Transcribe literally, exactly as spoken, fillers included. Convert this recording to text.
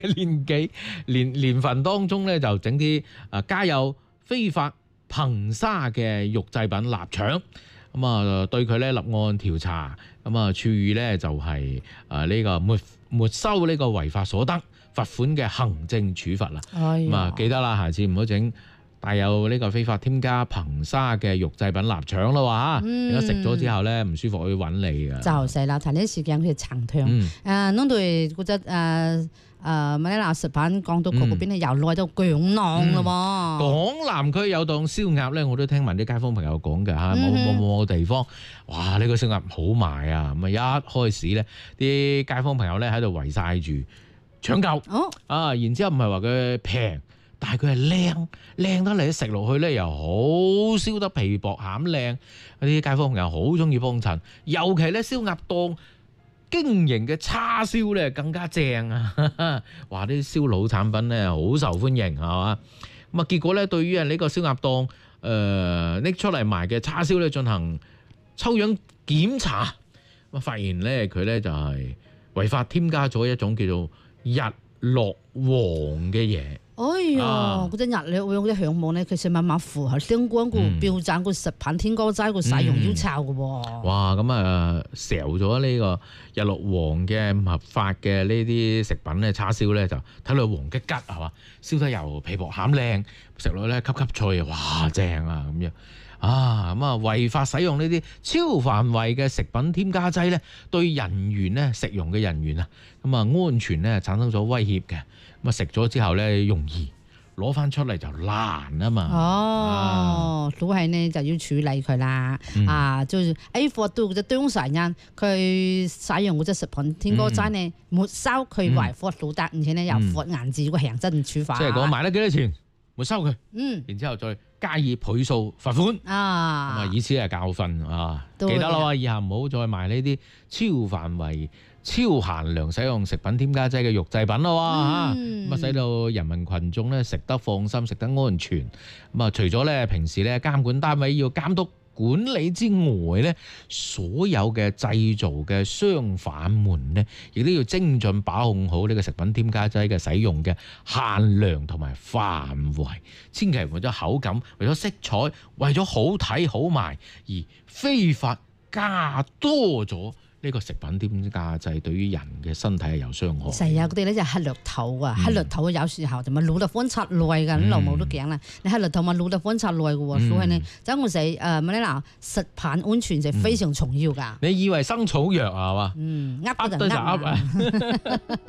年紀年年份當中咧，就整啲啊加有非法硼砂嘅肉製品臘腸，咁啊對佢咧立案調查，咁啊處以咧就係啊呢個沒沒收呢個違法所得罰款嘅行政處罰啦。咁啊記得啦，下次唔好整帶有呢個非法添加硼砂嘅肉製品臘腸啦喎嚇，如果食咗之後咧唔舒服，我要揾你㗎。 就係啦，睇呢時間佢長聽。誒，弄到嗰隻誒誒乜咧嗱食品講到嗰邊咧，又來到港南咯喎。 港南區有檔燒鴨咧，我都聽聞啲街坊朋友講嘅嚇，冇冇冇地方，哇！呢個燒鴨好賣啊，咁啊一開始咧，啲街坊朋友咧喺度圍晒住搶救。哦，啊，然之後唔係話佢平。但係佢係靚靚得嚟，食落去咧又好燒得皮薄餡靚，嗰啲街坊朋友好中意幫襯，尤其咧燒鴨檔經營嘅叉燒咧更加正啊！哇！啲燒腦產品咧好受歡迎係嘛？咁啊結果咧對於啊呢個燒鴨檔誒拎出嚟賣嘅叉燒咧進行抽樣檢查，咁啊發現咧佢咧就係違法添加咗一種叫做日落黃嘅嘢。 哎呀，嗰隻日落黃嘅項目咧，其實慢慢符合相關個標準個食品添加劑個使用要求嘅喎。哇！ 咁啊，燒咗呢個日落黃嘅唔合法嘅呢啲食品咧，叉燒咧就睇落黃吉吉係嘛，燒得又皮薄餡靚，食落咧吸吸脆，哇正啊咁樣。啊咁啊，違法使用呢啲超範圍嘅食品添加劑咧，對人員咧食用嘅人員啊，咁啊安全咧產生咗威脅嘅。咁啊食咗之後咧容易攞翻出嚟就難啊嘛。 哦，都係呢就要處理佢啦。嗯、啊，就係 A 貨到嗰隻當事人佢使用嗰隻食品添加劑呢，沒收佢違法所得，而且呢又罰銀紙個行政處罰。 即係講買得幾多錢，沒收佢。嗯，然之後再加以倍數罰款啊，咁啊以此係教訓啊，記得啦，以後唔好再賣呢啲超範圍、超限量使用食品添加劑嘅肉製品咯嚇，咁啊使到人民群眾咧食得放心、食得安全。咁啊除咗咧平時咧監管單位要監督管理之外咧，所有嘅製造嘅商販們咧，亦都要精準把控好呢個食品添加劑嘅使用嘅限量同埋範圍，千祈唔為咗口感、為咗色彩、為咗好睇好賣而非法加多咗呢個食品添加劑，對於人嘅身體係有傷害。 係啊，嗰啲咧就黑綠頭啊，黑綠頭有時候就咪滷得翻出嚟㗎，老母都驚啦。你黑綠頭咪滷得翻出嚟嘅喎，所以呢，真係誒乜咧嗱，食品安全就非常重要㗎。 你以為生草藥啊嘛？嗯， 噏得就噏啊！